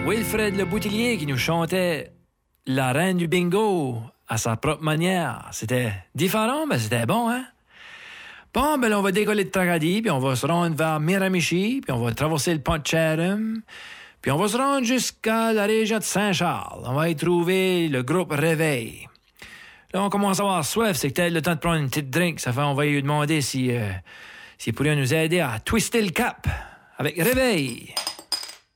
Wilfred le Boutillier qui nous chantait La Reine du Bingo à sa propre manière. C'était différent, mais c'était bon, hein? Bon, ben là, on va décoller de Tracadie, puis on va se rendre vers Miramichi, puis on va traverser le pont de Chatham, puis on va se rendre jusqu'à la région de Saint-Charles. On va y trouver le groupe Réveil. Là, on commence à avoir soif, c'est peut-être le temps de prendre une petite drink. Ça fait, on va lui demander s'il pourrait nous aider à twister le cap avec Réveil.